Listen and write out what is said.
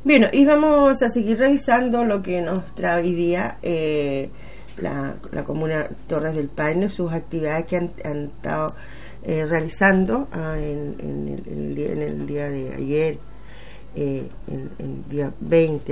Bueno, y vamos a seguir revisando lo que nos trae hoy día la comuna Torres del Paine, sus actividades que han estado realizando en el día de ayer, en el día 20